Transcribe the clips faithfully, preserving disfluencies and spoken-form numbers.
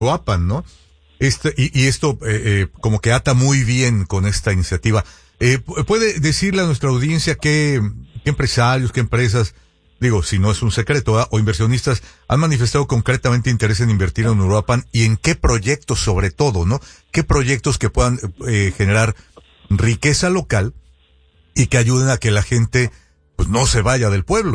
Uruapan, ¿no? Este, y, y esto eh, eh, como que ata muy bien con esta iniciativa. Eh, ¿Puede decirle a nuestra audiencia qué, qué empresarios, qué empresas, digo, si no es un secreto, ¿eh? o inversionistas han manifestado concretamente interés en invertir en Uruapan y en qué proyectos sobre todo, ¿no? ¿Qué proyectos que puedan eh, generar riqueza local y que ayuden a que la gente pues no se vaya del pueblo?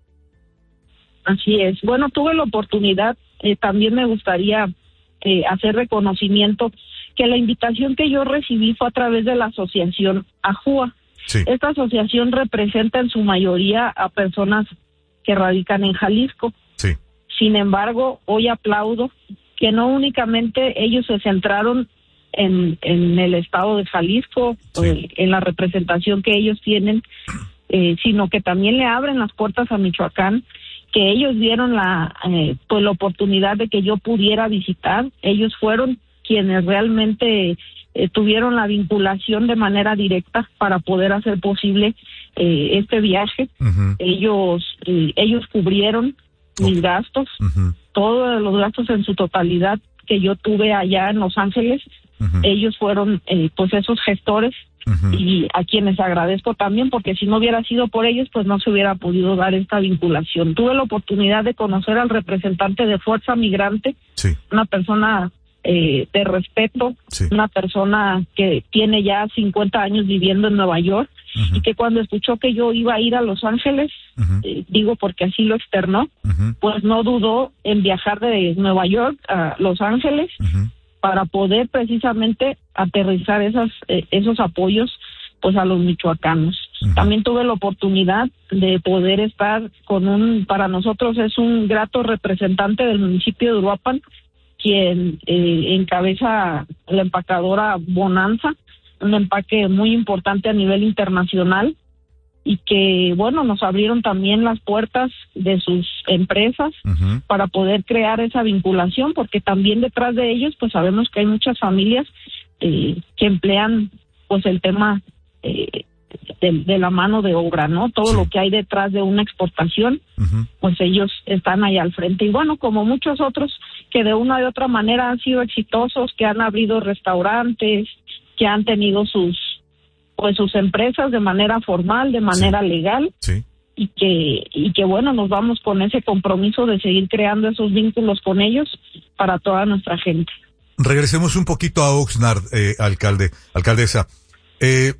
Así es. Bueno, tuve la oportunidad, eh, también me gustaría eh, hacer reconocimiento que la invitación que yo recibí fue a través de la asociación AJUA. Sí. Esta asociación representa en su mayoría a personas que radican en Jalisco. Sí. Sin embargo, hoy aplaudo que no únicamente ellos se centraron en, en el estado de Jalisco, Sí. eh, en la representación que ellos tienen, eh, sino que también le abren las puertas a Michoacán, que ellos dieron la, eh, pues la oportunidad de que yo pudiera visitar. Ellos fueron quienes realmente eh, tuvieron la vinculación de manera directa para poder hacer posible eh, este viaje. Uh-huh. Ellos eh, ellos cubrieron Okay. mis gastos, Uh-huh. todos los gastos en su totalidad que yo tuve allá en Los Ángeles. Uh-huh. Ellos fueron eh, pues esos gestores. Uh-huh. Y a quienes agradezco también, porque si no hubiera sido por ellos, pues no se hubiera podido dar esta vinculación. Tuve la oportunidad de conocer al representante de Fuerza Migrante, sí. una persona eh, de respeto, sí. una persona que tiene ya cincuenta años viviendo en Nueva York, uh-huh. y que cuando escuchó que yo iba a ir a Los Ángeles, uh-huh. eh, digo porque así lo externó, uh-huh. pues no dudó en viajar de Nueva York a Los Ángeles, uh-huh. para poder precisamente aterrizar esas eh, esos apoyos pues a los michoacanos. Uh-huh. También tuve la oportunidad de poder estar con un, para nosotros es un grato representante del municipio de Uruapan, quien eh, encabeza la empacadora Bonanza, un empaque muy importante a nivel internacional, y que, bueno, nos abrieron también las puertas de sus empresas uh-huh. para poder crear esa vinculación, porque también detrás de ellos, pues sabemos que hay muchas familias eh, que emplean, pues, el tema eh, de, de la mano de obra, ¿no? Todo sí. lo que hay detrás de una exportación, uh-huh. pues ellos están ahí al frente. Y bueno, como muchos otros que de una u otra manera han sido exitosos, que han abrido restaurantes, que han tenido sus pues sus empresas de manera formal, de manera sí. legal, sí. y que y que bueno, nos vamos con ese compromiso de seguir creando esos vínculos con ellos para toda nuestra gente. Regresemos un poquito a Oxnard, eh, alcalde, alcaldesa. Eh,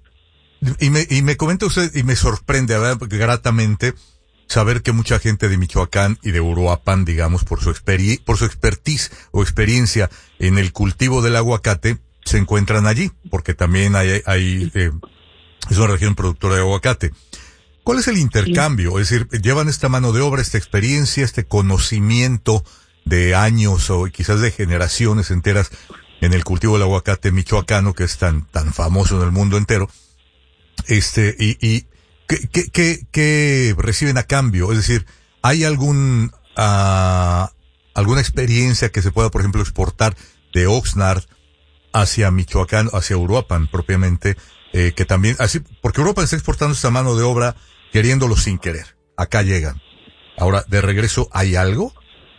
y me y me comenta usted, y me sorprende, ¿verdad?, gratamente saber que mucha gente de Michoacán y de Uruapan, digamos, por su experi- por su expertise o experiencia en el cultivo del aguacate, se encuentran allí, porque también hay, hay eh, es una región productora de aguacate. ¿Cuál es el intercambio? Sí. Es decir, llevan esta mano de obra, esta experiencia, este conocimiento de años o quizás de generaciones enteras en el cultivo del aguacate michoacano, que es tan, tan famoso en el mundo entero. Este, y, y, ¿qué, qué, qué, qué reciben a cambio? Es decir, ¿hay algún, uh, alguna experiencia que se pueda, por ejemplo, exportar de Oxnard hacia Michoacán, hacia Uruapan propiamente, eh, que también, así, porque Uruapan está exportando esta mano de obra queriéndolo sin querer. Acá llegan. Ahora, de regreso, ¿hay algo?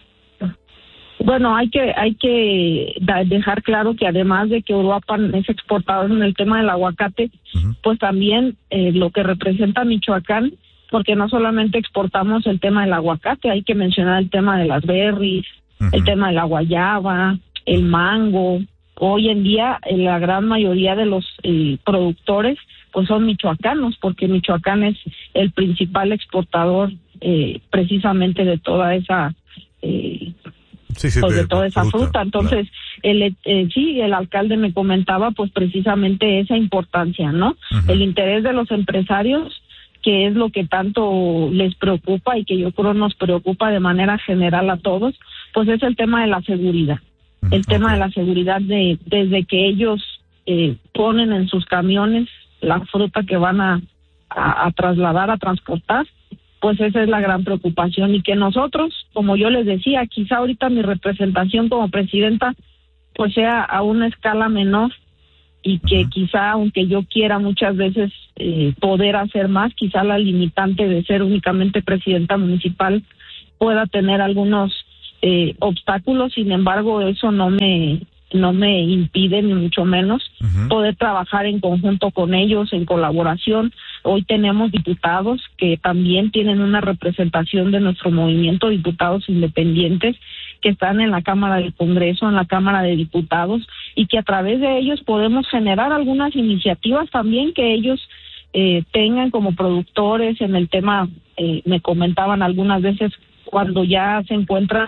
Bueno, hay que hay que da, dejar claro que además de que Uruapan es exportador en el tema del aguacate, uh-huh. pues también eh, lo que representa Michoacán, porque no solamente exportamos el tema del aguacate, hay que mencionar el tema de las berries, uh-huh. el tema de la guayaba, el mango. Hoy en día la gran mayoría de los eh, productores pues son michoacanos, porque Michoacán es el principal exportador eh, precisamente de toda esa eh, sí, sí, pues de, de toda esa fruta, fruta. Entonces claro. el eh, sí el alcalde me comentaba pues precisamente esa importancia, ¿no? Uh-huh. El interés de los empresarios, que es lo que tanto les preocupa y que yo creo nos preocupa de manera general a todos, pues es el tema de la seguridad. El tema okay. de la seguridad de desde que ellos eh, ponen en sus camiones la fruta que van a, a, a trasladar, a transportar, pues esa es la gran preocupación. Y que nosotros, como yo les decía, quizá ahorita mi representación como presidenta pues sea a una escala menor, y que uh-huh. quizá, aunque yo quiera muchas veces eh, poder hacer más, quizá la limitante de ser únicamente presidenta municipal pueda tener algunos eh, obstáculos, sin embargo, eso no me no me impide ni mucho menos uh-huh. poder trabajar en conjunto con ellos, en colaboración. Hoy tenemos diputados que también tienen una representación de nuestro movimiento, diputados independientes que están en la Cámara del Congreso, en la Cámara de Diputados, y que a través de ellos podemos generar algunas iniciativas también que ellos eh, tengan como productores en el tema. Eh, me comentaban algunas veces cuando ya se encuentran.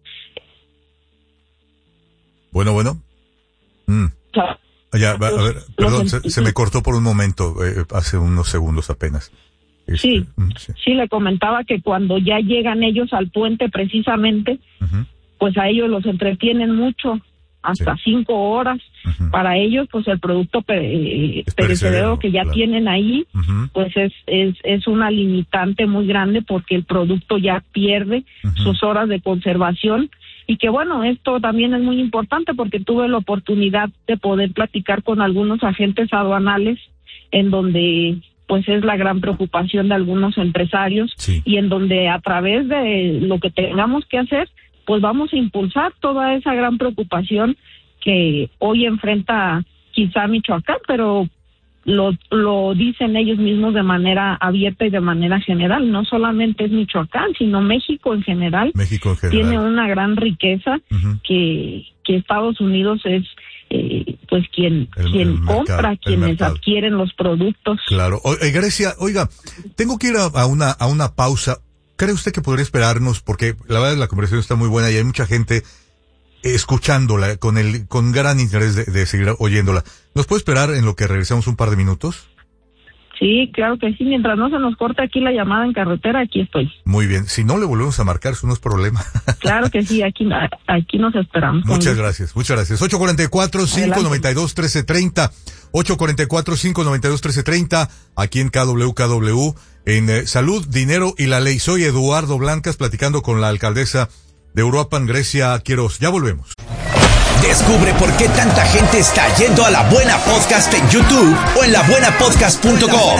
Bueno, bueno. Mm. Ya, a ver, perdón, se, se me cortó por un momento, eh, hace unos segundos apenas. Este, sí, mm, sí, sí, le comentaba que cuando ya llegan ellos al puente precisamente, uh-huh. pues a ellos los entretienen mucho, hasta sí. cinco horas. Uh-huh. Para ellos, pues el producto pe- perecedero que ya claro. tienen ahí, uh-huh. pues es, es es una limitante muy grande porque el producto ya pierde uh-huh. sus horas de conservación. Y que bueno, esto también es muy importante porque tuve la oportunidad de poder platicar con algunos agentes aduanales en donde pues es la gran preocupación de algunos empresarios sí. y en donde a través de lo que tengamos que hacer, pues vamos a impulsar toda esa gran preocupación que hoy enfrenta quizá Michoacán, pero lo lo dicen ellos mismos de manera abierta y de manera general. No solamente es Michoacán, sino México en general. México en general tiene una gran riqueza uh-huh. que que Estados Unidos es eh, pues quien el, quien el compra, mercado, quienes adquieren los productos. Claro. O, eh, Grecia, oiga, tengo que ir a, a una a una pausa. ¿Cree usted que podría esperarnos? Porque la verdad la conversación está muy buena y hay mucha gente escuchándola con el con gran interés de, de seguir oyéndola. ¿Nos puede esperar en lo que regresamos un par de minutos? Sí, claro que sí. Mientras no se nos corte aquí la llamada en carretera, aquí estoy. Muy bien. Si no le volvemos a marcar, eso no es problema. Claro que sí. Aquí aquí nos esperamos. Muchas gracias. Muchas gracias. ocho cuatro cuatro, cinco nueve dos, uno tres tres cero. ocho cuatro cuatro, cinco nueve dos, uno tres tres cero. Aquí en K W K W. En eh, Salud, Dinero y la Ley. Soy Eduardo Blancas platicando con la alcaldesa de Uruapan, Grecia Quiroz. Ya volvemos. Descubre por qué tanta gente está yendo a La Buena Podcast en YouTube o en la buena podcast punto com.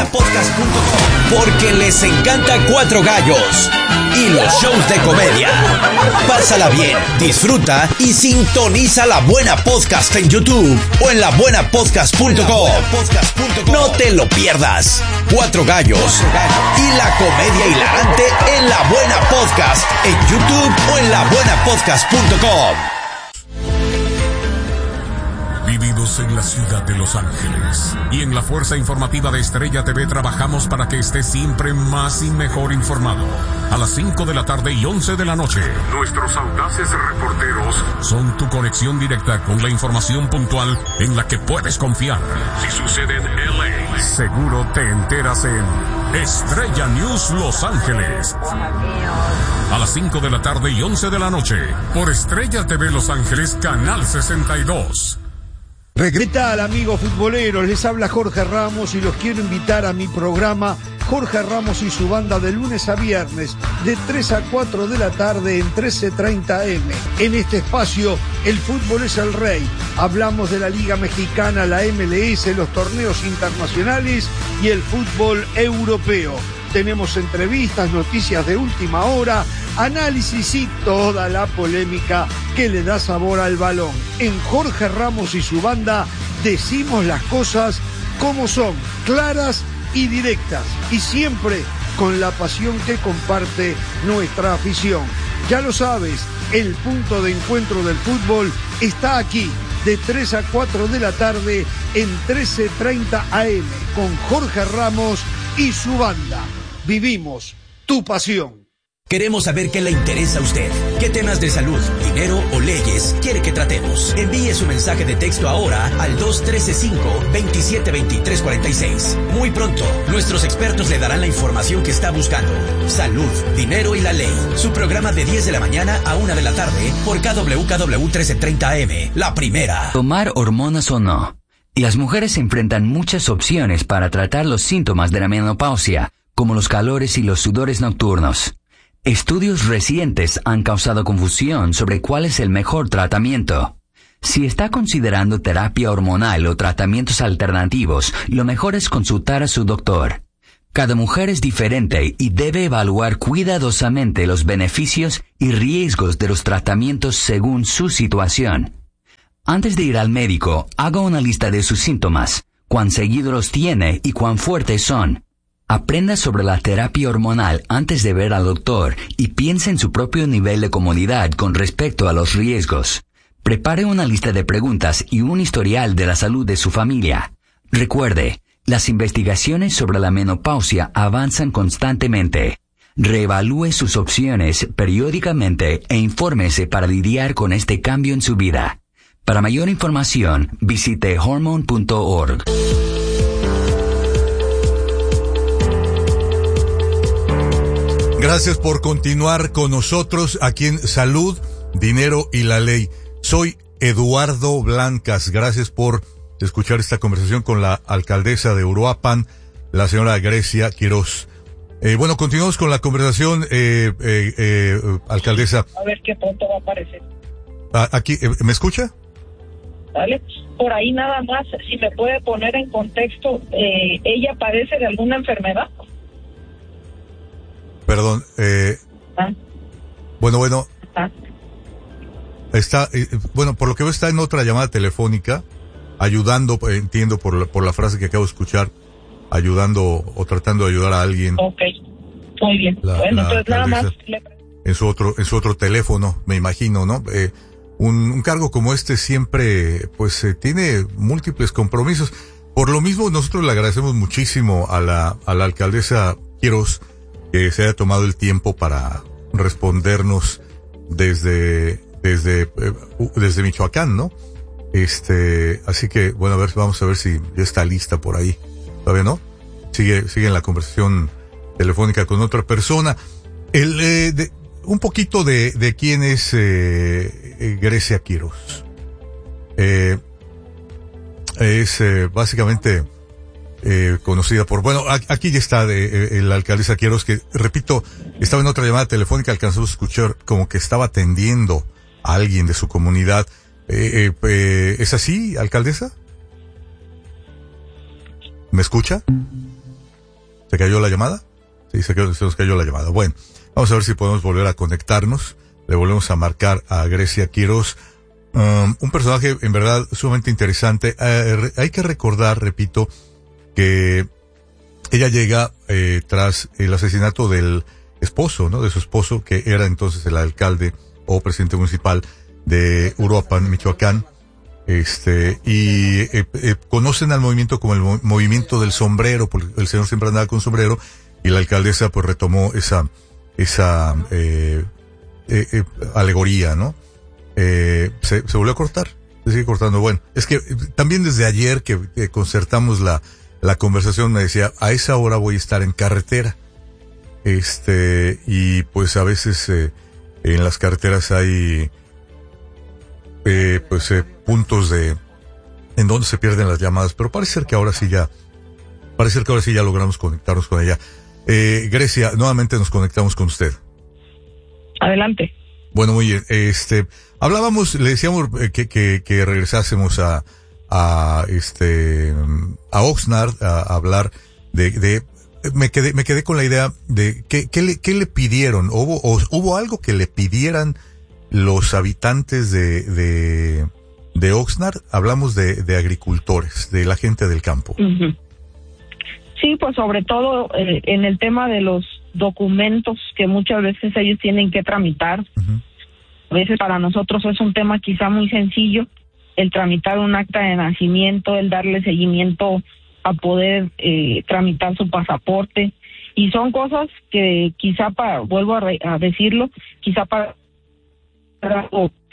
Porque les encanta Cuatro Gallos y los shows de comedia. Pásala bien, disfruta y sintoniza La Buena Podcast en YouTube o en la buena podcast punto com. No te lo pierdas. Cuatro Gallos y la comedia hilarante en La Buena Podcast en YouTube o en la buena podcast punto com. Vivimos en la ciudad de Los Ángeles y en la Fuerza Informativa de Estrella T V trabajamos para que estés siempre más y mejor informado. A las cinco de la tarde y once de la noche, nuestros audaces reporteros son tu conexión directa con la información puntual en la que puedes confiar. Si sucede en L A, seguro te enteras en Estrella News Los Ángeles. A las cinco de la tarde y once de la noche, por Estrella T V Los Ángeles, Canal sesenta y dos. ¿Qué tal, amigos futboleros? Les habla Jorge Ramos y los quiero invitar a mi programa Jorge Ramos y su banda de lunes a viernes de tres a cuatro de la tarde en trece treinta eme. En este espacio, el fútbol es el rey. Hablamos de la Liga Mexicana, la eme ele ese, los torneos internacionales y el fútbol europeo. Tenemos entrevistas, noticias de última hora, análisis y toda la polémica que le da sabor al balón. En Jorge Ramos y su banda decimos las cosas como son, claras y directas, y siempre con la pasión que comparte nuestra afición. Ya lo sabes, el punto de encuentro del fútbol está aquí, de tres a cuatro de la tarde en trece treinta eme, con Jorge Ramos y su banda. Vivimos tu pasión. Queremos saber qué le interesa a usted. ¿Qué temas de salud, dinero o leyes quiere que tratemos? Envíe su mensaje de texto ahora al dos uno tres cinco, dos siete dos tres cuatro seis. Muy pronto, nuestros expertos le darán la información que está buscando. Salud, dinero y la ley. Su programa de diez de la mañana a una de la tarde por K W K W trece treinta eme. La primera. Tomar hormonas o no. Las mujeres enfrentan muchas opciones para tratar los síntomas de la menopausia, como los calores y los sudores nocturnos. Estudios recientes han causado confusión sobre cuál es el mejor tratamiento. Si está considerando terapia hormonal o tratamientos alternativos, lo mejor es consultar a su doctor. Cada mujer es diferente y debe evaluar cuidadosamente los beneficios y riesgos de los tratamientos según su situación. Antes de ir al médico, haga una lista de sus síntomas, cuán seguido los tiene y cuán fuertes son. Aprenda sobre la terapia hormonal antes de ver al doctor y piense en su propio nivel de comodidad con respecto a los riesgos. Prepare una lista de preguntas y un historial de la salud de su familia. Recuerde, las investigaciones sobre la menopausia avanzan constantemente. Reevalúe sus opciones periódicamente e infórmese para lidiar con este cambio en su vida. Para mayor información, visite hormone punto org. Gracias por continuar con nosotros aquí en Salud, Dinero y la Ley. Soy Eduardo Blancas. Gracias por escuchar esta conversación con la alcaldesa de Uruapan, la señora Grecia Quiroz. Eh, bueno, continuamos con la conversación, eh, eh, eh, alcaldesa. A ver qué pronto va a aparecer. Ah, aquí, eh, ¿me escucha? ¿Vale? Por ahí nada más, si me puede poner en contexto, eh, ¿ella padece de alguna enfermedad? Perdón, eh, ¿Ah? bueno, bueno, ¿Ah? está, eh, bueno, por lo que veo está en otra llamada telefónica, ayudando, eh, entiendo por la, por la frase que acabo de escuchar, ayudando o tratando de ayudar a alguien. Ok, muy bien. La, bueno, la entonces nada más. Le... En su otro, en su otro teléfono, me imagino, ¿no? Eh, un, un cargo como este siempre, pues, eh, tiene múltiples compromisos. Por lo mismo, nosotros le agradecemos muchísimo a la, a la alcaldesa Quiroz que se haya tomado el tiempo para respondernos desde, desde, eh, desde Michoacán, ¿no? Este, así que, bueno, a ver, vamos a ver si ya está lista por ahí. ¿Todavía no? Sigue, sigue en la conversación telefónica con otra persona. El, eh, de, un poquito de, de quién es, eh, Grecia Quiroz. Eh, es, eh, básicamente, Eh, conocida por, bueno, aquí ya está de, eh, la alcaldesa Quiroz, que, repito, estaba en otra llamada telefónica, alcanzamos a escuchar como que estaba atendiendo a alguien de su comunidad. Eh, eh, eh, ¿Es así, alcaldesa? ¿Me escucha? ¿Se cayó la llamada? Sí, se, quedó, se nos cayó la llamada. Bueno, vamos a ver si podemos volver a conectarnos. Le volvemos a marcar a Grecia Quiroz. Um, un personaje, en verdad, sumamente interesante. Eh, hay que recordar, repito, que ella llega eh, tras el asesinato del esposo, ¿no? De su esposo, que era entonces el alcalde o presidente municipal de Uruapan, Michoacán. Este, y eh, eh, conocen al movimiento como el mo- movimiento del sombrero, porque el señor siempre andaba con sombrero, y la alcaldesa pues retomó esa, esa, eh, eh, eh, alegoría, ¿no? Eh, se, se volvió a cortar, se sigue cortando. Bueno, es que eh, también desde ayer que eh, concertamos la, la conversación me decía, a esa hora voy a estar en carretera. Este, y pues a veces, eh, en las carreteras hay, eh, pues, eh, puntos de, en donde se pierden las llamadas, pero parece ser que ahora sí ya, parece ser que ahora sí ya logramos conectarnos con ella. Eh, Grecia, nuevamente nos conectamos con usted. Adelante. Bueno, muy bien, este, hablábamos, le decíamos que, que, que regresásemos a, a este, a Oxnard a, a hablar de, de, me quedé, me quedé con la idea de qué, qué le, qué le pidieron, hubo, o, hubo algo que le pidieran los habitantes de, de, de Oxnard. Hablamos de, de agricultores, de la gente del campo. Uh-huh. Sí, pues sobre todo eh, en el tema de los documentos que muchas veces ellos tienen que tramitar. Uh-huh. A veces para nosotros es un tema quizá muy sencillo, el tramitar un acta de nacimiento, el darle seguimiento a poder eh, tramitar su pasaporte, y son cosas que quizá para, vuelvo a, re, a decirlo, quizá para... para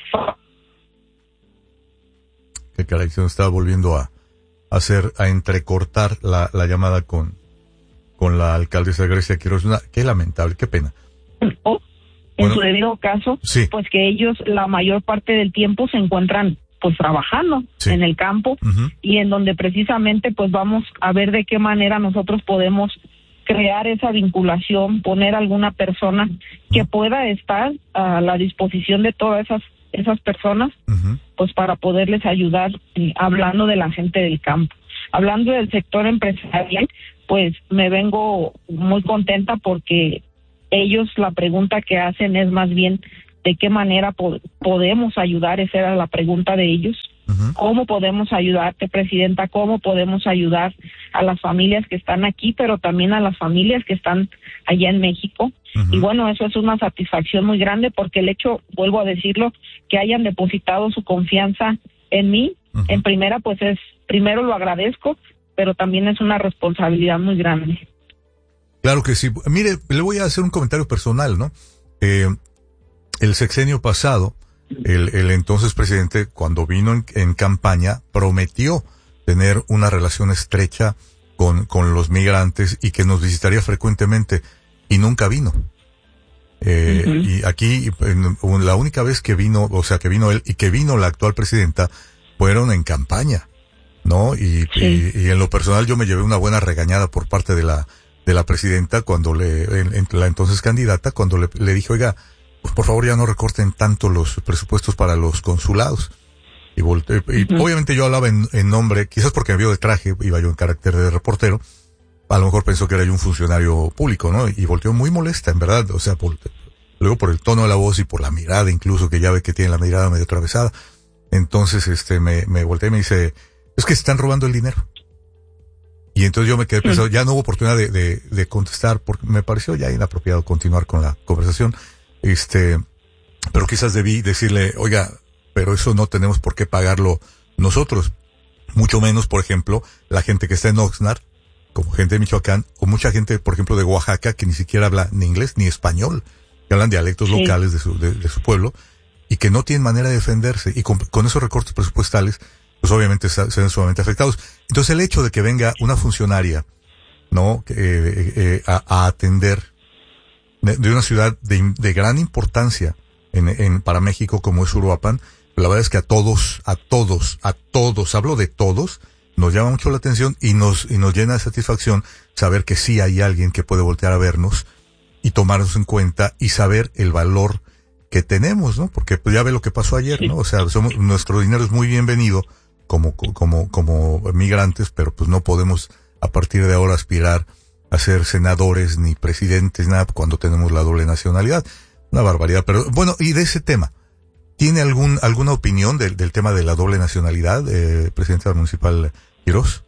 Qué caray, se nos estaba volviendo a hacer, a entrecortar la, la llamada con, con la alcaldesa Grecia Quiroz. Una, qué lamentable, qué pena. O, en bueno, su debido caso, sí. Pues que ellos la mayor parte del tiempo se encuentran pues trabajando, sí, en el campo, uh-huh, y en donde precisamente pues vamos a ver de qué manera nosotros podemos crear esa vinculación, poner alguna persona que pueda estar a la disposición de todas esas esas personas, uh-huh, pues para poderles ayudar, eh, hablando de la gente del campo. Hablando del sector empresarial, pues me vengo muy contenta porque ellos la pregunta que hacen es más bien de qué manera po- podemos ayudar, esa era la pregunta de ellos. Uh-huh. ¿Cómo podemos ayudarte, Presidenta? ¿Cómo podemos ayudar a las familias que están aquí, pero también a las familias que están allá en México? Uh-huh. Y bueno, eso es una satisfacción muy grande porque el hecho, vuelvo a decirlo, que hayan depositado su confianza en mí, uh-huh. en primera, pues es, primero lo agradezco, pero también es una responsabilidad muy grande. Claro que sí. Mire, le voy a hacer un comentario personal, ¿no? Eh, el sexenio pasado, el, el entonces presidente, cuando vino en, en campaña, prometió tener una relación estrecha con, con los migrantes y que nos visitaría frecuentemente, y nunca vino. Eh, uh-huh. Y aquí, en, la única vez que vino, o sea, que vino él y que vino la actual presidenta, fueron en campaña, ¿no? Y, sí. y, y en lo personal yo me llevé una buena regañada por parte de la, de la presidenta cuando le, en, en la entonces candidata, cuando le, le dije, oiga, pues por favor ya no recorten tanto los presupuestos para los consulados. Y, volte, y uh-huh. obviamente yo hablaba en, en nombre, quizás porque me vio de traje, iba yo en carácter de reportero, a lo mejor pensó que era yo un funcionario público, ¿no? Y volteó muy molesta, en verdad, o sea, por, luego por el tono de la voz y por la mirada incluso, que ya ve que tiene la mirada medio atravesada. Entonces, este, me, me volteé y me dice, es que se están robando el dinero. Y entonces yo me quedé pensando, ya no hubo oportunidad de, de, de contestar, porque me pareció ya inapropiado continuar con la conversación. Este, pero quizás debí decirle, oiga, pero eso no tenemos por qué pagarlo nosotros. Mucho menos, por ejemplo, la gente que está en Oxnard, como gente de Michoacán, o mucha gente, por ejemplo, de Oaxaca, que ni siquiera habla ni inglés ni español, que hablan dialectos sí. locales de su, de, de su pueblo, y que no tienen manera de defenderse. Y con, con esos recortes presupuestales, pues obviamente se ven sumamente afectados. Entonces el hecho de que venga una funcionaria, ¿no?, eh, eh, a, a atender de, de una ciudad de, de gran importancia en, en, para México como es Uruapan, la verdad es que a todos, a todos, a todos, hablo de todos, nos llama mucho la atención y nos, y nos llena de satisfacción saber que sí hay alguien que puede voltear a vernos y tomarnos en cuenta y saber el valor que tenemos, ¿no? Porque pues ya ve lo que pasó ayer, ¿no? O sea, somos, nuestro dinero es muy bienvenido como, como, como migrantes, pero pues no podemos a partir de ahora aspirar a ser senadores ni presidentes, nada, cuando tenemos la doble nacionalidad. Una barbaridad, pero bueno, y de ese tema, ¿tiene algún, alguna opinión del, del tema de la doble nacionalidad, eh, presidenta municipal Quiroz?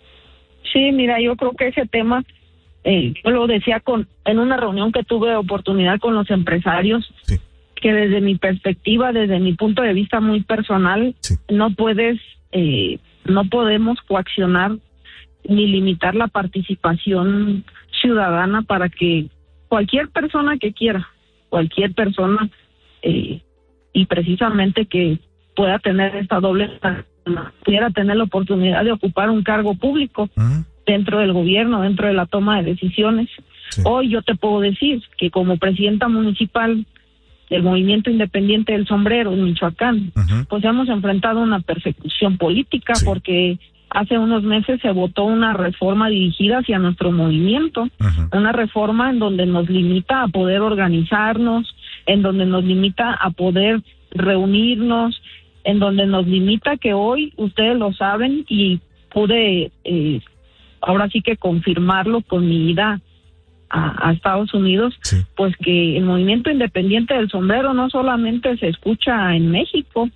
Sí, mira, yo creo que ese tema, eh, yo lo decía con, en una reunión que tuve oportunidad con los empresarios, sí. que desde mi perspectiva, desde mi punto de vista muy personal, sí. no puedes, eh, no podemos coaccionar ni limitar la participación ciudadana para que cualquier persona que quiera, cualquier persona, eh, y precisamente que pueda tener esta doble, pudiera tener la oportunidad de ocupar un cargo público uh-huh. dentro del gobierno, dentro de la toma de decisiones. Sí. Hoy yo te puedo decir que como presidenta municipal del Movimiento Independiente del Sombrero en Michoacán, uh-huh. pues hemos enfrentado una persecución política sí. porque hace unos meses se votó una reforma dirigida hacia nuestro movimiento, uh-huh. una reforma en donde nos limita a poder organizarnos, en donde nos limita a poder reunirnos, en donde nos limita que hoy, ustedes lo saben, y pude eh, ahora sí que confirmarlo con mi ida a, a Estados Unidos, sí. pues que el Movimiento Independiente del Sombrero no solamente se escucha en México,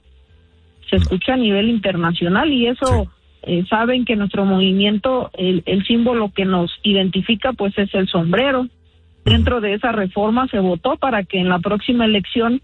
se escucha a nivel internacional, y eso... Sí. Eh, saben que nuestro movimiento, el, el símbolo que nos identifica pues es el sombrero. Dentro de esa reforma se votó para que en la próxima elección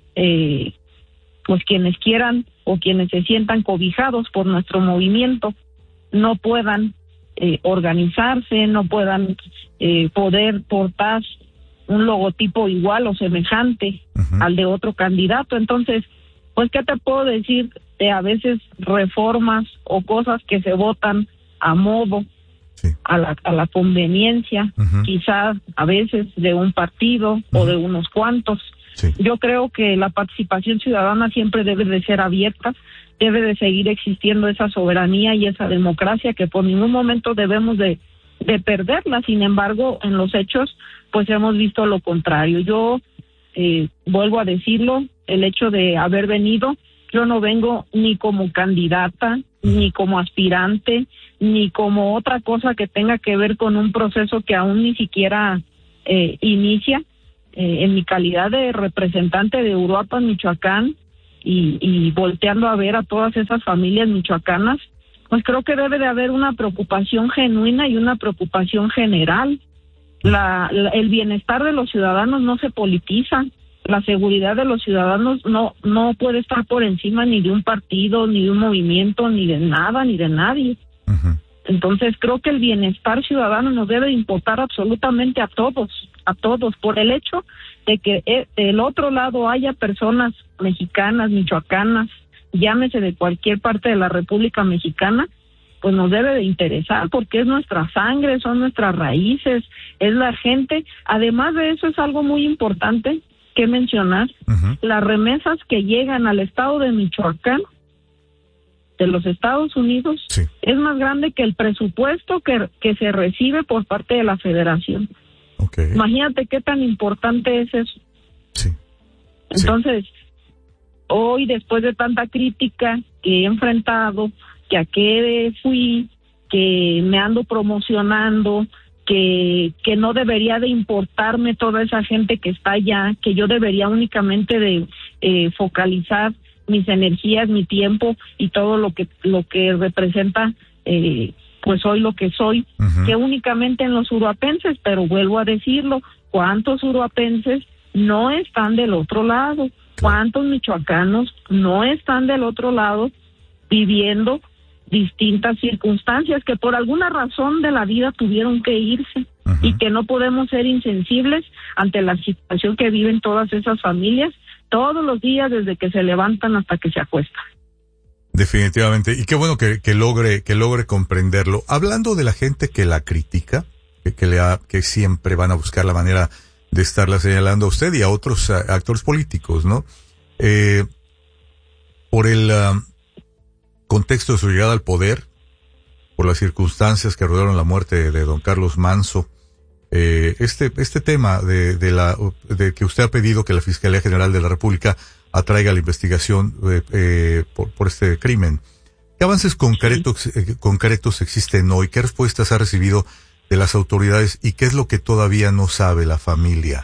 eh, pues quienes quieran o quienes se sientan cobijados por nuestro movimiento no puedan eh, organizarse, no puedan eh, poder portar un logotipo igual o semejante uh-huh. al de otro candidato. Entonces, pues qué te puedo decir de a veces reformas o cosas que se votan a modo, sí. a la a la conveniencia, uh-huh. quizás a veces de un partido uh-huh. o de unos cuantos. Sí. Yo creo que la participación ciudadana siempre debe de ser abierta, debe de seguir existiendo esa soberanía y esa democracia que por ningún momento debemos de, de perderla. Sin embargo, en los hechos, pues hemos visto lo contrario. Yo eh, vuelvo a decirlo, el hecho de haber venido, yo no vengo ni como candidata, ni como aspirante, ni como otra cosa que tenga que ver con un proceso que aún ni siquiera eh, inicia. Eh, en mi calidad de representante de Uruapan, Michoacán, y, y volteando a ver a todas esas familias michoacanas, pues creo que debe de haber una preocupación genuina y una preocupación general. La, la, el bienestar de los ciudadanos no se politiza, la seguridad de los ciudadanos no no puede estar por encima ni de un partido, ni de un movimiento, ni de nada, ni de nadie. Uh-huh. Entonces creo que el bienestar ciudadano nos debe importar absolutamente a todos, a todos, por el hecho de que del otro lado haya personas mexicanas, michoacanas, llámese de cualquier parte de la República Mexicana, pues nos debe de interesar porque es nuestra sangre, son nuestras raíces, es la gente. Además de eso es algo muy importante que mencionar, uh-huh. las remesas que llegan al estado de Michoacán de los Estados Unidos sí. es más grande que el presupuesto que, que se recibe por parte de la Federación. Okay. Imagínate qué tan importante es eso. Sí. Entonces, sí. hoy después de tanta crítica que he enfrentado, que a qué fui, que me ando promocionando, que que no debería de importarme toda esa gente que está allá, que yo debería únicamente de eh, focalizar mis energías, mi tiempo y todo lo que lo que representa eh, pues hoy lo que soy, uh-huh. que únicamente en los uruapenses, pero vuelvo a decirlo, ¿cuántos uruapenses no están del otro lado? ¿Cuántos michoacanos no están del otro lado viviendo distintas circunstancias que por alguna razón de la vida tuvieron que irse uh-huh. y que no podemos ser insensibles ante la situación que viven todas esas familias todos los días desde que se levantan hasta que se acuestan? Definitivamente, y qué bueno que, que logre que logre comprenderlo. Hablando de la gente que la critica, que, que, le ha, que siempre van a buscar la manera de estarla señalando a usted y a otros a, actores políticos, ¿no? Eh, por el uh, contexto de su llegada al poder, por las circunstancias que rodearon la muerte de, de don Carlos Manzo, eh, este este tema de, de la de que usted ha pedido que la Fiscalía General de la República atraiga la investigación eh, eh, por, por este crimen. ¿Qué avances concretos, eh, concretos existen hoy? ¿Qué respuestas ha recibido de las autoridades y qué es lo que todavía no sabe la familia?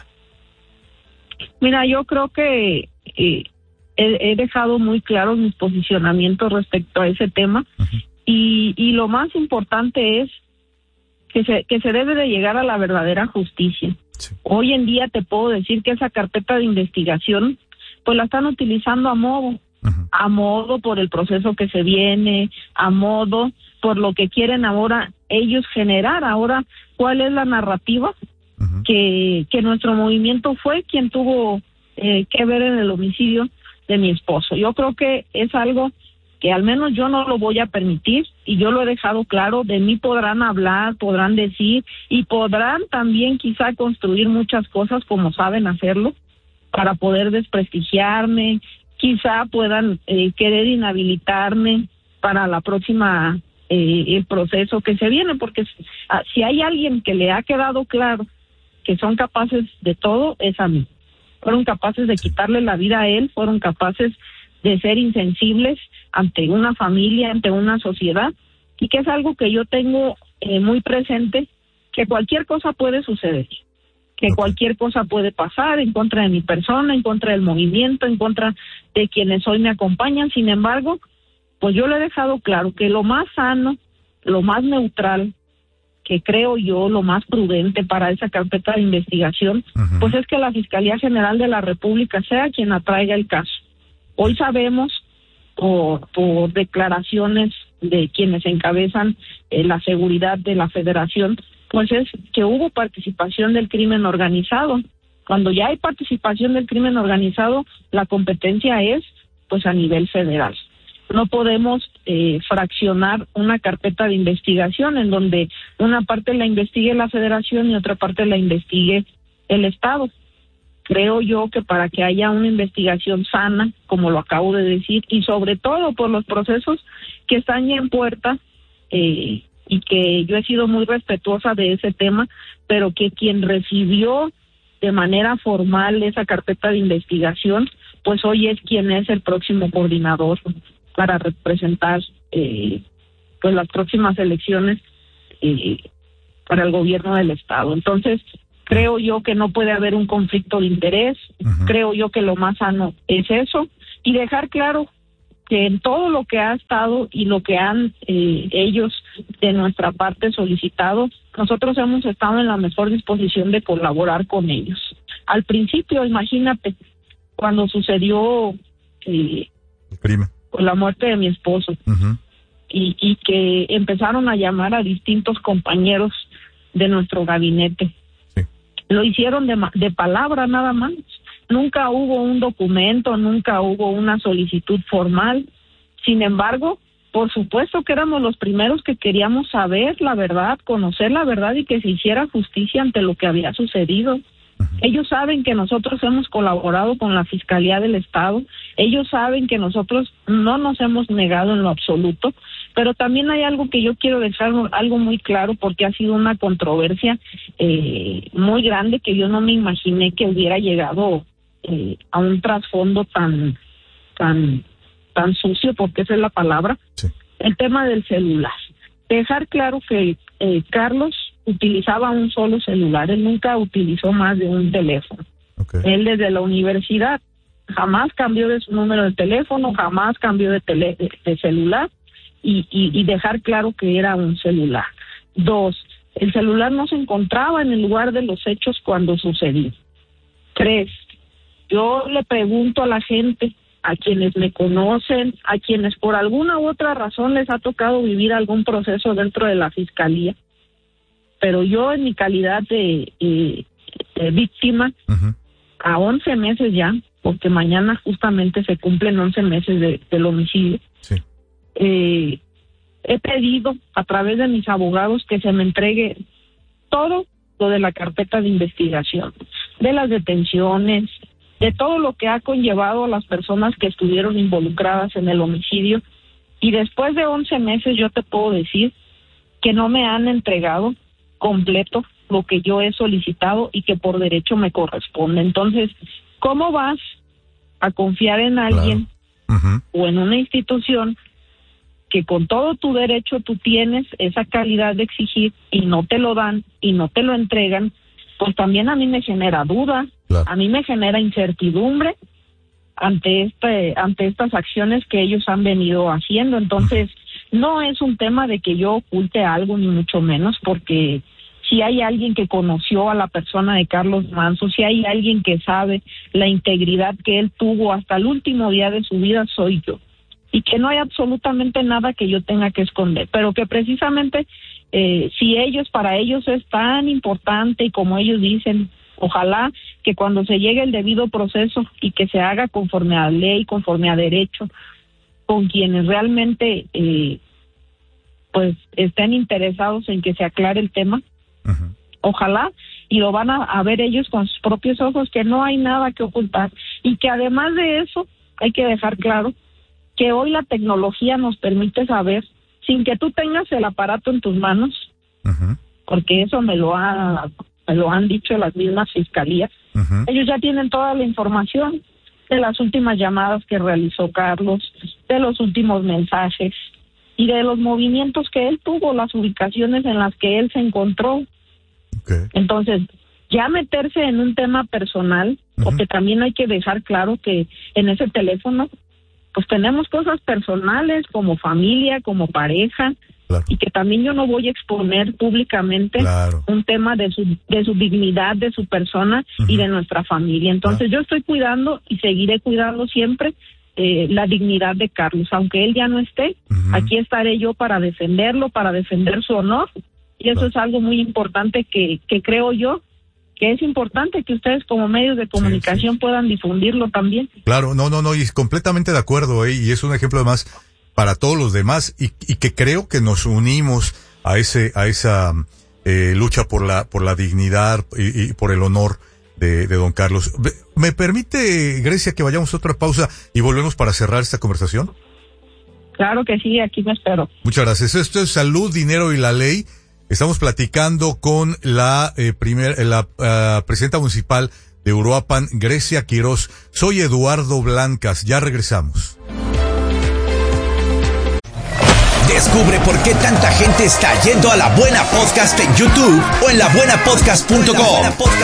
Mira, yo creo que eh, he, he dejado muy claros mis posicionamientos respecto a ese tema uh-huh. y, y lo más importante es que se, que se debe de llegar a la verdadera justicia. Sí. Hoy en día te puedo decir que esa carpeta de investigación pues la están utilizando a modo, uh-huh. a modo por el proceso que se viene, a modo por lo que quieren ahora ellos generar. Ahora, ¿cuál es la narrativa? Uh-huh. Que, que nuestro movimiento fue quien tuvo eh, que ver en el homicidio de mi esposo. Yo creo que es algo que al menos yo no lo voy a permitir y yo lo he dejado claro. De mí podrán hablar, podrán decir y podrán también quizá construir muchas cosas como saben hacerlo, para poder desprestigiarme, quizá puedan eh, querer inhabilitarme para la próxima, eh, el proceso que se viene, porque ah, si hay alguien que le ha quedado claro que son capaces de todo, es a mí. Fueron capaces de quitarle la vida a él, fueron capaces de ser insensibles ante una familia, ante una sociedad, y que es algo que yo tengo eh, muy presente, que cualquier cosa puede suceder. que cualquier cosa puede pasar en contra de mi persona, en contra del movimiento, en contra de quienes hoy me acompañan. Sin embargo, pues yo le he dejado claro que lo más sano, lo más neutral, que creo yo, lo más prudente para esa carpeta de investigación, uh-huh. pues es que la Fiscalía General de la República sea quien atraiga el caso. Hoy sabemos, por, por declaraciones de quienes encabezan eh, la seguridad de la Federación, pues es que hubo participación del crimen organizado. Cuando ya hay participación del crimen organizado, la competencia es pues a nivel federal. No podemos eh, fraccionar una carpeta de investigación en donde una parte la investigue la Federación y otra parte la investigue el Estado. Creo yo que para que haya una investigación sana, como lo acabo de decir, y sobre todo por los procesos que están ya en puerta, eh, y que yo he sido muy respetuosa de ese tema, pero que quien recibió de manera formal esa carpeta de investigación, pues hoy es quien es el próximo coordinador para representar eh, pues las próximas elecciones eh, para el gobierno del estado. Entonces, creo yo que no puede haber un conflicto de interés. Uh-huh. Creo yo que lo más sano es eso, y dejar claro que en todo lo que ha estado y lo que han eh, ellos de nuestra parte solicitado, nosotros hemos estado en la mejor disposición de colaborar con ellos. Al principio, imagínate, cuando sucedió eh, el crimen, con la muerte de mi esposo, uh-huh. y, y que empezaron a llamar a distintos compañeros de nuestro gabinete. Sí. Lo hicieron de, de palabra nada más. Nunca hubo un documento, nunca hubo una solicitud formal. Sin embargo, por supuesto que éramos los primeros que queríamos saber la verdad, conocer la verdad y que se hiciera justicia ante lo que había sucedido. Uh-huh. Ellos saben que nosotros hemos colaborado con la Fiscalía del Estado, ellos saben que nosotros no nos hemos negado en lo absoluto, pero también hay algo que yo quiero dejar algo muy claro, porque ha sido una controversia eh, muy grande que yo no me imaginé que hubiera llegado eh, a un trasfondo tan tan tan sucio, porque esa es la palabra. Sí. El tema del celular. Dejar claro que eh, Carlos utilizaba un solo celular, él nunca utilizó más de un teléfono. Okay. Él desde la universidad jamás cambió de su número de teléfono, jamás cambió de, tele, de, de celular, y, y, y dejar claro que era un celular. Dos, el celular no se encontraba en el lugar de los hechos cuando sucedió. Tres, yo le pregunto a la gente, a quienes me conocen, a quienes por alguna u otra razón les ha tocado vivir algún proceso dentro de la Fiscalía, pero yo en mi calidad de, eh, de víctima, uh-huh. a once meses ya, porque mañana justamente se cumplen once meses de, del homicidio, sí. eh, he pedido a través de mis abogados que se me entregue todo lo de la carpeta de investigación, de las detenciones, de todo lo que ha conllevado a las personas que estuvieron involucradas en el homicidio, y después de once meses yo te puedo decir que no me han entregado completo lo que yo he solicitado y que por derecho me corresponde. Entonces, ¿cómo vas a confiar en alguien claro. uh-huh. o en una institución que con todo tu derecho tú tienes esa calidad de exigir y no te lo dan y no te lo entregan? Pues también a mí me genera duda, claro. a mí me genera incertidumbre ante este, ante estas acciones que ellos han venido haciendo. Entonces, no es un tema de que yo oculte algo, ni mucho menos, porque si hay alguien que conoció a la persona de Carlos Manzo, si hay alguien que sabe la integridad que él tuvo hasta el último día de su vida, soy yo. Y que no hay absolutamente nada que yo tenga que esconder, pero que precisamente eh, si ellos, para ellos es tan importante, y como ellos dicen, ojalá que cuando se llegue el debido proceso y que se haga conforme a ley, conforme a derecho, con quienes realmente eh, pues estén interesados en que se aclare el tema, uh-huh. ojalá, y lo van a, a ver ellos con sus propios ojos, que no hay nada que ocultar, y que además de eso hay que dejar claro que hoy la tecnología nos permite saber, sin que tú tengas el aparato en tus manos, uh-huh. porque eso me lo ha me lo han dicho las mismas fiscalías, uh-huh. ellos ya tienen toda la información de las últimas llamadas que realizó Carlos, de los últimos mensajes y de los movimientos que él tuvo, las ubicaciones en las que él se encontró. Okay. Entonces, ya meterse en un tema personal, uh-huh. porque también hay que dejar claro que en ese teléfono pues tenemos cosas personales como familia, como pareja, claro. y que también yo no voy a exponer públicamente claro. un tema de su de su dignidad, de su persona uh-huh. y de nuestra familia. Entonces claro. yo estoy cuidando y seguiré cuidando siempre eh, la dignidad de Carlos, aunque él ya no esté, uh-huh. aquí estaré yo para defenderlo, para defender su honor, y eso claro. es algo muy importante que, que creo yo que es importante que ustedes como medios de comunicación sí, sí. puedan difundirlo también. Claro, no, no, no, y completamente de acuerdo, ¿eh? Y es un ejemplo además para todos los demás, y, y que creo que nos unimos a ese, a esa eh, lucha por la, por la dignidad y, y por el honor de, de don Carlos. ¿Me permite, Grecia, que vayamos a otra pausa y volvemos para cerrar esta conversación? Claro que sí, aquí me espero. Muchas gracias. Esto es Salud, Dinero y la Ley. Estamos platicando con la eh, primer, la uh, presidenta municipal de Uruapan, Grecia Quiroz. Soy Eduardo Blancas. Ya regresamos. Descubre por qué tanta gente está yendo a La Buena Podcast en YouTube o en la buena podcast punto com.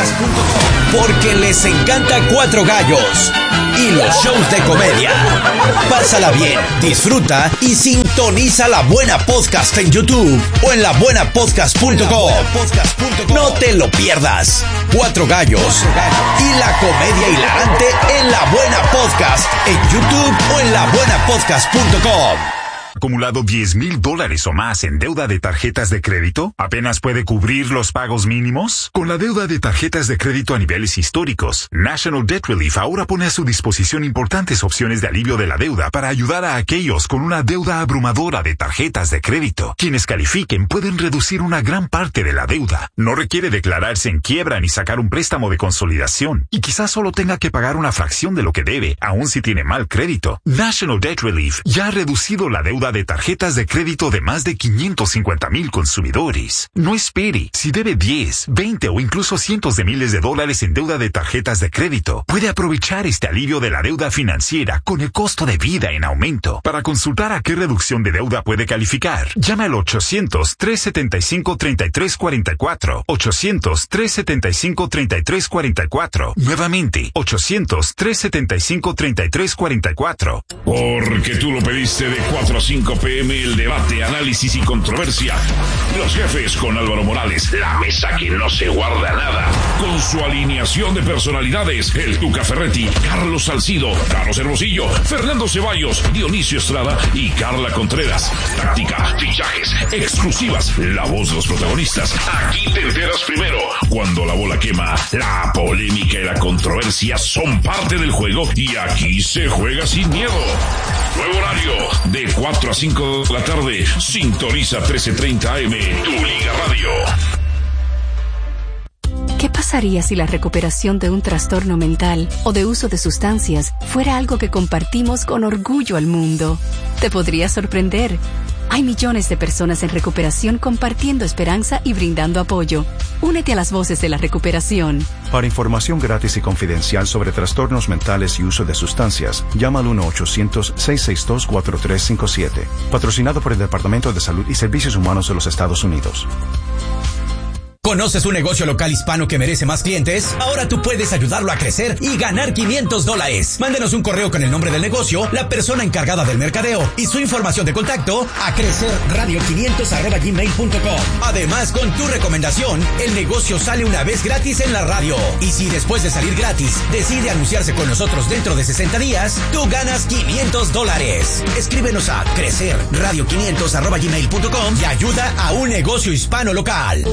Porque les encanta Cuatro Gallos y los shows de comedia. Pásala bien, disfruta y sintoniza La Buena Podcast en YouTube o en la buena podcast punto com. No te lo pierdas. Cuatro Gallos y la comedia hilarante en La Buena Podcast en YouTube o en la buena podcast punto com. ¿Acumulado diez mil dólares o más en deuda de tarjetas de crédito? ¿Apenas puede cubrir los pagos mínimos? Con la deuda de tarjetas de crédito a niveles históricos, National Debt Relief ahora pone a su disposición importantes opciones de alivio de la deuda para ayudar a aquellos con una deuda abrumadora de tarjetas de crédito. Quienes califiquen pueden reducir una gran parte de la deuda. No requiere declararse en quiebra ni sacar un préstamo de consolidación. Y quizás solo tenga que pagar una fracción de lo que debe, aun si tiene mal crédito. National Debt Relief ya ha reducido la deuda de tarjetas de crédito de más de quinientos cincuenta mil consumidores. No espere. Si debe diez, veinte o incluso cientos de miles de dólares en deuda de tarjetas de crédito, puede aprovechar este alivio de la deuda financiera con el costo de vida en aumento. Para consultar a qué reducción de deuda puede calificar, llama al ochocientos, trescientos setenta y cinco, treinta y tres cuarenta y cuatro. ochocientos, trescientos setenta y cinco, treinta y tres cuarenta y cuatro. Nuevamente, ochocientos, trescientos setenta y cinco, treinta y tres cuarenta y cuatro. Porque tú lo pediste de cuatro a cinco pm, el debate, análisis y controversia. Los jefes con Álvaro Morales, la mesa que no se guarda nada. Con su alineación de personalidades, el Tuca Ferretti, Carlos Salcido, Carlos Hermosillo, Fernando Ceballos, Dionisio Estrada y Carla Contreras. Táctica, fichajes, exclusivas, la voz de los protagonistas. Aquí te enteras primero. Cuando la bola quema, la polémica y la controversia son parte del juego y aquí se juega sin miedo. Nuevo horario, de cuatro a cinco de la tarde. Sintoniza trece treinta A M, Tu Liga Radio. ¿Qué pasaría si la recuperación de un trastorno mental o de uso de sustancias fuera algo que compartimos con orgullo al mundo? Te podría sorprender. Hay millones de personas en recuperación compartiendo esperanza y brindando apoyo. Únete a las voces de la recuperación. Para información gratis y confidencial sobre trastornos mentales y uso de sustancias, llama al uno ochocientos, seiscientos sesenta y dos, cuarenta y tres cincuenta y siete. Patrocinado por el Departamento de Salud y Servicios Humanos de los Estados Unidos. ¿Conoces un negocio local hispano que merece más clientes? Ahora tú puedes ayudarlo a crecer y ganar quinientos dólares. Mándenos un correo con el nombre del negocio, la persona encargada del mercadeo y su información de contacto a crecerradio quinientos arroba gmail punto com. Además, con tu recomendación, el negocio sale una vez gratis en la radio. Y si después de salir gratis decide anunciarse con nosotros dentro de sesenta días, tú ganas quinientos dólares. Escríbenos a crecerradio quinientos arroba gmail punto com y ayuda a un negocio hispano local.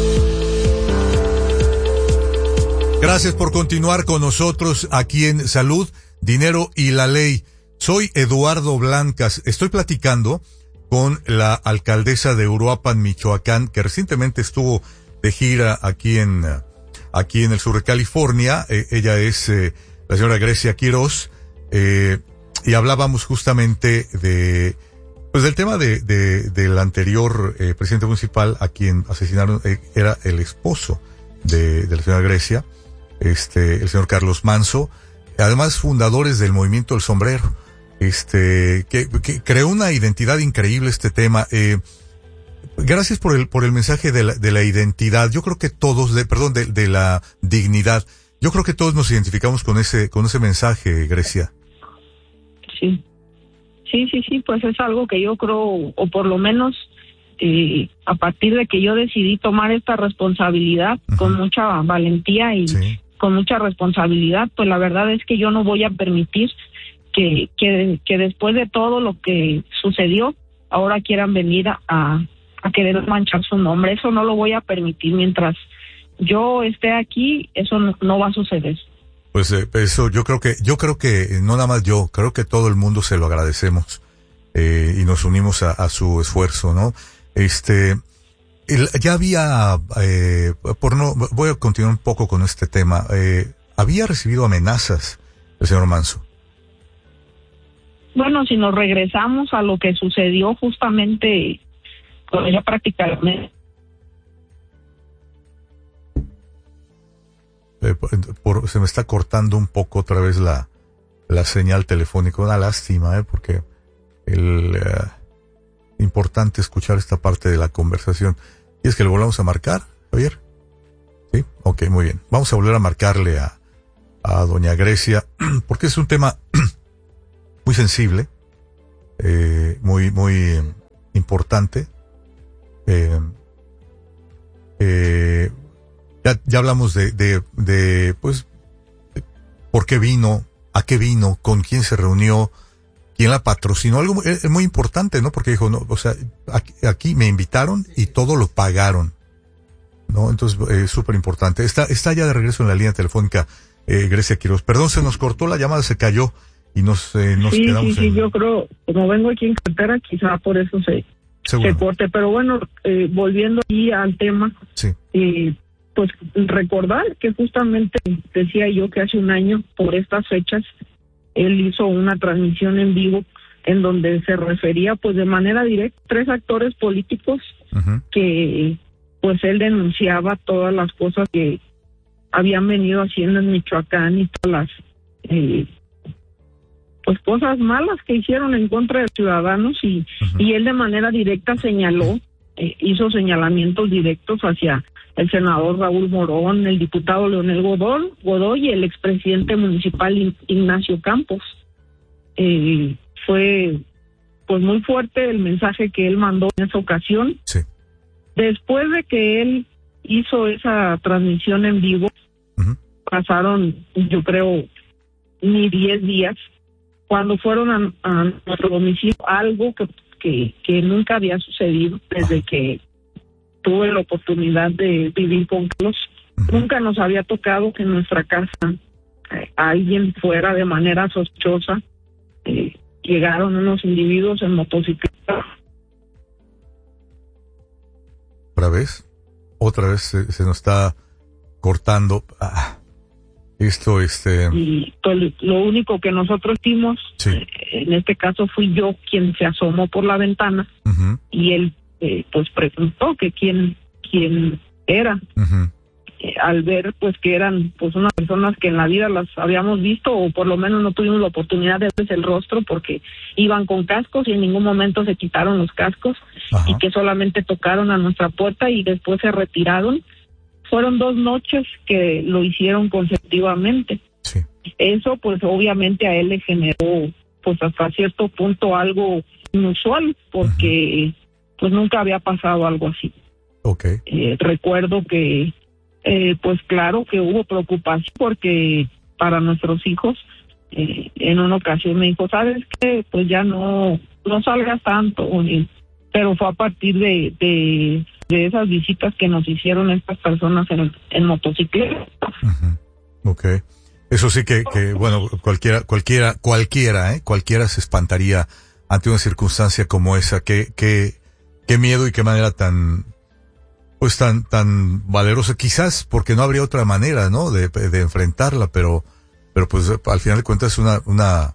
Gracias por continuar con nosotros aquí en Salud, Dinero y la Ley. Soy Eduardo Blancas. Estoy platicando con la alcaldesa de Uruapan, Michoacán, que recientemente estuvo de gira aquí en aquí en el sur de California. Eh, ella es eh, la señora Grecia Quiroz, eh, y hablábamos justamente de pues del tema de, de del anterior eh, presidente municipal a quien asesinaron. Eh, era el esposo de, de la señora Grecia. Este, el señor Carlos Manso, además fundadores del Movimiento del Sombrero, este, que, que creó una identidad increíble este tema. Eh, gracias por el, por el mensaje de la, de la identidad. Yo creo que todos, de, perdón, de, de la dignidad. Yo creo que todos nos identificamos con ese, con ese mensaje, Grecia. Sí, sí, sí, sí, pues es algo que yo creo, o por lo menos, eh, a partir de que yo decidí tomar esta responsabilidad, uh-huh, con mucha valentía y sí, con mucha responsabilidad, pues la verdad es que yo no voy a permitir que, que, que después de todo lo que sucedió, ahora quieran venir a, a querer manchar su nombre. Eso no lo voy a permitir. Mientras yo esté aquí, eso no, no va a suceder. Pues eh, eso yo creo que, yo creo que, no nada más yo, creo que todo el mundo se lo agradecemos, eh, y nos unimos a, a su esfuerzo, ¿no? Este, el, ya había, eh, por no, voy a continuar un poco con este tema, eh, había recibido amenazas el señor Manso. Bueno, si nos regresamos a lo que sucedió justamente con ella prácticamente. Eh, por, se me está cortando un poco otra vez la, la señal telefónica, una lástima, eh, porque el, uh, import, importante escuchar esta parte de la conversación. ¿Y es que le volvamos a marcar, Javier? Sí, ok, muy bien. Vamos a volver a marcarle a, a doña Grecia, porque es un tema muy sensible, eh, muy, muy eh, importante. Eh, eh, ya, ya hablamos de, de, de, pues, de por qué vino, a qué vino, con quién se reunió, quién la patrocinó, algo muy, es muy importante, ¿no? Porque dijo, no, o sea, aquí, aquí me invitaron y todo lo pagaron, ¿no? Entonces, es eh, súper importante. Está, está ya de regreso en la línea telefónica, eh, Grecia Quiroz. Perdón, se nos cortó la llamada, se cayó y nos, eh, nos sí, quedamos sí, sí, en... yo creo, como vengo aquí en cartera, quizá por eso se, se corte. Pero bueno, eh, volviendo aquí al tema, sí. eh, pues recordar que justamente decía yo que hace un año, por estas fechas, él hizo una transmisión en vivo en donde se refería pues de manera directa a tres actores políticos uh-huh. que pues él denunciaba todas las cosas que habían venido haciendo en Michoacán y todas las eh, pues cosas malas que hicieron en contra de ciudadanos y, uh-huh. y él de manera directa señaló, eh, hizo señalamientos directos hacia el senador Raúl Morón, el diputado Leonel Godoy, Godoy y el expresidente municipal Ignacio Campos. Eh, fue pues muy fuerte el mensaje que él mandó en esa ocasión. Sí. Después de que él hizo esa transmisión en vivo, uh-huh. pasaron, yo creo, ni diez días, cuando fueron a, a nuestro domicilio, algo que, que, que nunca había sucedido desde uh-huh. que tuve la oportunidad de vivir con Carlos. Uh-huh. Nunca nos había tocado que en nuestra casa eh, alguien fuera de manera sospechosa. Eh, llegaron unos individuos en motocicleta. ¿Otra vez? Otra vez se, se nos está cortando. Ah, esto, este... Y pues, lo único que nosotros hicimos, sí. eh, en este caso fui yo quien se asomó por la ventana uh-huh. y él Eh, pues preguntó que quién quién era uh-huh. eh, al ver pues que eran pues unas personas que en la vida las habíamos visto o por lo menos no tuvimos la oportunidad de verles el rostro porque iban con cascos y en ningún momento se quitaron los cascos uh-huh. y que solamente tocaron a nuestra puerta y después se retiraron. Fueron dos noches que lo hicieron consecutivamente. Sí. Eso pues obviamente a él le generó pues hasta cierto punto algo inusual porque uh-huh. pues nunca había pasado algo así. Okay. Eh, recuerdo que, eh, pues claro que hubo preocupación porque para nuestros hijos, eh, en una ocasión me dijo, ¿sabes qué? Pues ya no, no salgas tanto. Pero fue a partir de, de, de esas visitas que nos hicieron estas personas en, en motocicleta. Uh-huh. Ok. Eso sí que, que bueno, cualquiera, cualquiera, cualquiera, ¿eh? Cualquiera se espantaría ante una circunstancia como esa. Que, que, Qué miedo y qué manera tan, pues tan, tan valerosa, quizás porque no habría otra manera, ¿no? De, de enfrentarla, pero, pero pues al final de cuentas es una, una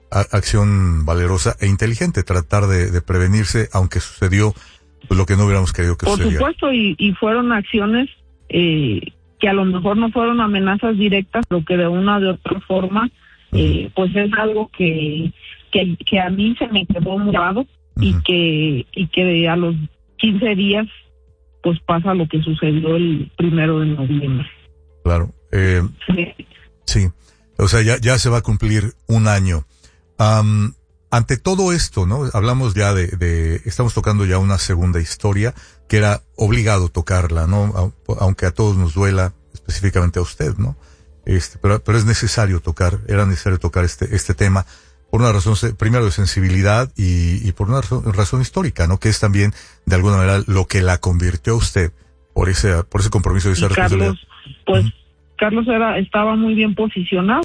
acción valerosa e inteligente, tratar de, de prevenirse, aunque sucedió pues, lo que no hubiéramos querido que Por sucediera. Por supuesto, y, y fueron acciones, eh, que a lo mejor no fueron amenazas directas, pero que de una o de otra forma, uh-huh. eh, pues es algo que, que, que a mí se me quedó muy grabado. Y uh-huh. que y que a los quince días pues pasa lo que sucedió el primero de noviembre. Claro. Eh, sí. sí. O sea, ya, ya se va a cumplir un año. Um, ante todo esto, ¿no? Hablamos ya de, de, estamos tocando ya una segunda historia que era obligado tocarla, ¿no? Aunque a todos nos duela, específicamente a usted, ¿no? Este, pero, pero es necesario tocar, era necesario tocar este, este tema. Por una razón, primero de sensibilidad y, y por una razón, razón histórica, ¿no? Que es también, de alguna manera, lo que la convirtió a usted por ese, por ese compromiso y esa responsabilidad. Carlos, pues, uh-huh. Carlos era, estaba muy bien posicionado.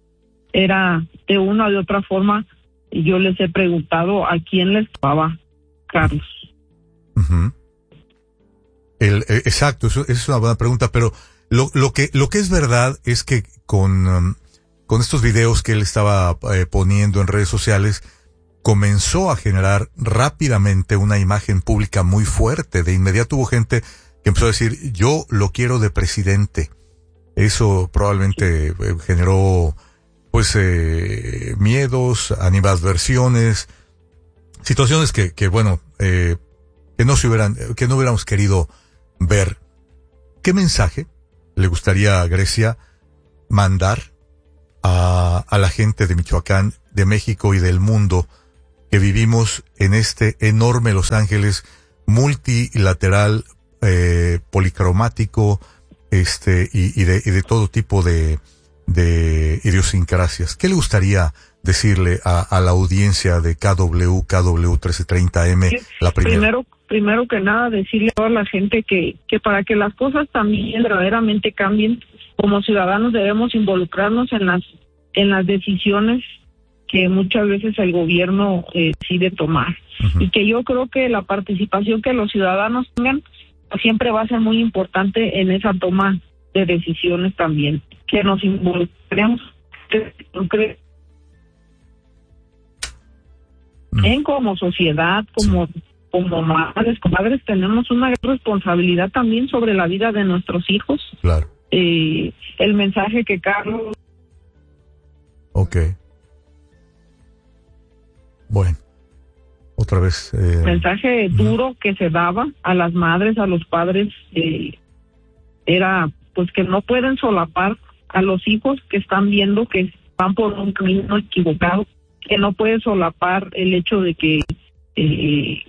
Era, de una o de otra forma, yo les he preguntado a quién le estaba Carlos. Uh-huh. El, eh, exacto, eso, eso es una buena pregunta, pero lo, lo que, lo que es verdad es que con, um, con estos videos que él estaba eh, poniendo en redes sociales, comenzó a generar rápidamente una imagen pública muy fuerte. De inmediato hubo gente que empezó a decir, yo lo quiero de presidente. Eso probablemente eh, generó, pues, eh, miedos, animadversiones, situaciones que, que bueno, eh, que no se hubieran, que no hubiéramos querido ver. ¿Qué mensaje le gustaría a Grecia mandar a, a la gente de Michoacán, de México y del mundo que vivimos en este enorme Los Ángeles multilateral, eh, policromático, este, y, y de, y de todo tipo de, de idiosincrasias? ¿Qué le gustaría decirle a, a la audiencia de K W, K W trece treinta M, la primera? Primero, primero que nada, decirle a toda la gente que, que para que las cosas también verdaderamente cambien, como ciudadanos debemos involucrarnos en las, en las decisiones que muchas veces el gobierno eh, decide tomar. Uh-huh. Y que yo creo que la participación que los ciudadanos tengan siempre va a ser muy importante en esa toma de decisiones también. Que nos involucremos uh-huh. en como sociedad, como, sí. como madres, comadres, tenemos una gran responsabilidad también sobre la vida de nuestros hijos. Claro. Eh, el mensaje que Carlos... Ok. Bueno, otra vez... Eh... mensaje duro que se daba a las madres, a los padres, eh, era pues que no pueden solapar a los hijos que están viendo que van por un camino equivocado, que no puedes solapar el hecho de que eh,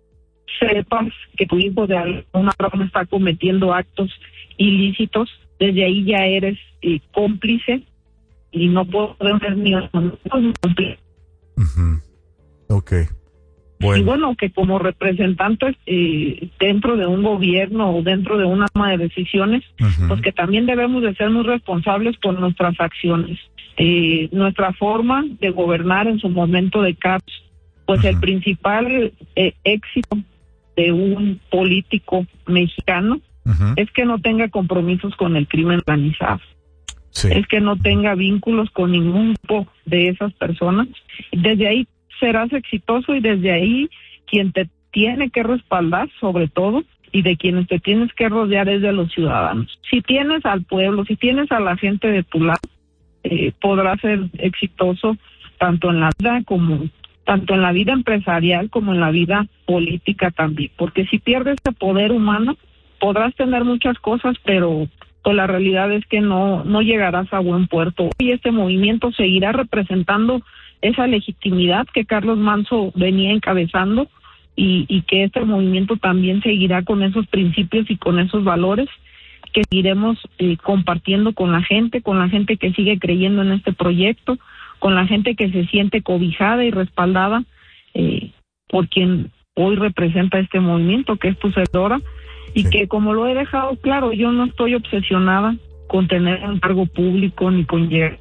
sepas que tu hijo de alguna forma está cometiendo actos ilícitos, desde ahí ya eres eh, cómplice y no puedo ser ni cómplice. Uh-huh. Okay. Bueno. Y bueno, que como representantes eh, dentro de un gobierno o dentro de una toma de decisiones, uh-huh. pues que también debemos de ser muy responsables por nuestras acciones. Eh, nuestra forma de gobernar en su momento de C A P S, pues uh-huh. el principal eh, éxito de un político mexicano uh-huh. es que no tenga compromisos con el crimen organizado. Sí. Es que no tenga vínculos con ningún grupo de esas personas. Desde ahí serás exitoso y desde ahí quien te tiene que respaldar sobre todo y de quienes te tienes que rodear es de los ciudadanos. Si tienes al pueblo, si tienes a la gente de tu lado, eh, podrás ser exitoso tanto en la vida como tanto en la vida empresarial como en la vida política también, porque si pierdes ese poder humano podrás tener muchas cosas, pero pues la realidad es que no no llegarás a buen puerto. Y este movimiento seguirá representando esa legitimidad que Carlos Manzo venía encabezando y, y que este movimiento también seguirá con esos principios y con esos valores que seguiremos eh, compartiendo con la gente, con la gente que sigue creyendo en este proyecto, con la gente que se siente cobijada y respaldada eh, por quien hoy representa este movimiento, que es tu servidora, y sí. que como lo he dejado claro, yo no estoy obsesionada con tener un cargo público ni con llegar.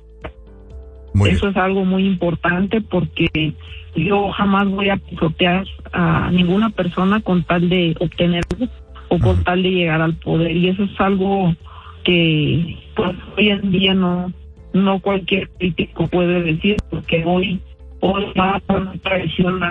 Muy Eso bien. Es algo muy importante porque yo jamás voy a pisotear a ninguna persona con tal de obtener o con uh-huh. tal de llegar al poder, y eso es algo que pues hoy en día no no cualquier político puede decir, porque hoy hoy va por una tradición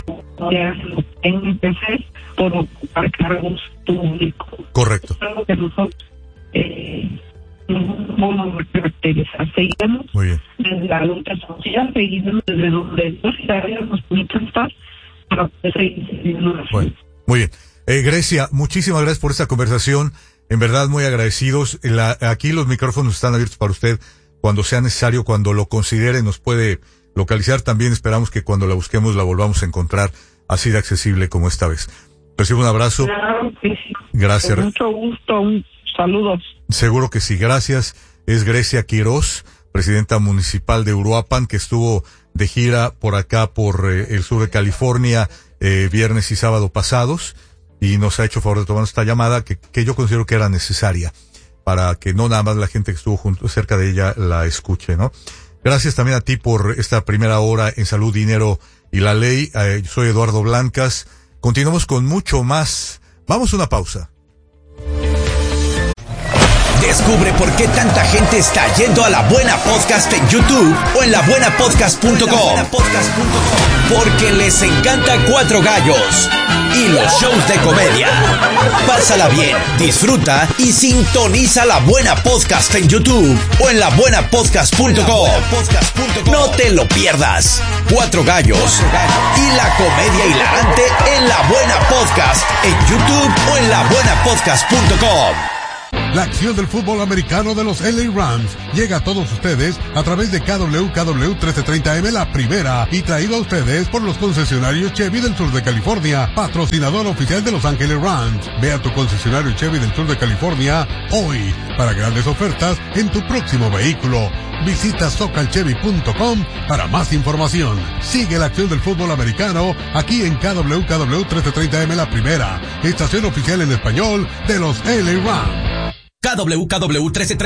lo tengo que hacer por ocupar cargos públicos. Correcto. Es algo que nosotros eh, vamos a caracterizar. Seguimos desde la lucha social, seguimos desde donde Dios y la vida nos permite estar para poder seguir sirviendo la bueno, muy bien. Eh, Grecia, muchísimas gracias por esta conversación. En verdad, muy agradecidos. La, aquí los micrófonos están abiertos para usted cuando sea necesario, cuando lo considere, nos puede localizar. También esperamos que cuando la busquemos la volvamos a encontrar así de accesible como esta vez. Recibo un abrazo. Claro que sí. Gracias. Con mucho gusto. Un saludos. Seguro que sí. Gracias. Es Grecia Quiroz, presidenta municipal de Uruapan, que estuvo de gira por acá, por eh, el sur de California, eh, viernes y sábado pasados, y nos ha hecho favor de tomar esta llamada que, que yo considero que era necesaria para que no nada más la gente que estuvo junto, cerca de ella la escuche, ¿no? Gracias también a ti por esta primera hora en Salud, Dinero y la Ley. Eh, yo soy Eduardo Blancas. Continuamos con mucho más. Vamos a una pausa. Descubre por qué tanta gente está yendo a La Buena Podcast en YouTube o en la buena podcast punto com. Porque les encanta Cuatro Gallos. y los shows de comedia. Pásala bien, disfruta y sintoniza La Buena Podcast en YouTube o en la buena podcast punto com. No te lo pierdas. Cuatro gallos y la comedia hilarante en La Buena Podcast en YouTube o en la buena podcast punto com. La acción del fútbol americano de los L A Rams llega a todos ustedes a través de K W K W trece treinta M La Primera y traído a ustedes por los concesionarios Chevy del sur de California, patrocinador oficial de Los Ángeles Rams. Ve a tu concesionario Chevy del sur de California hoy para grandes ofertas en tu próximo vehículo. Visita socal chevy punto com para más información. Sigue la acción del fútbol americano aquí en K W K W trece treinta M La Primera, estación oficial en español de los L A Rams. K W K W trece